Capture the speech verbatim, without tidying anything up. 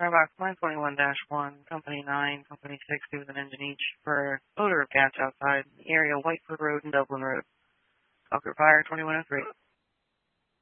Starbox line twenty-one dash one, Company nine, Company sixty with an engine each for odor of gas outside the area, Whiteford Road and Dublin Road. Talker Fire twenty-one oh three.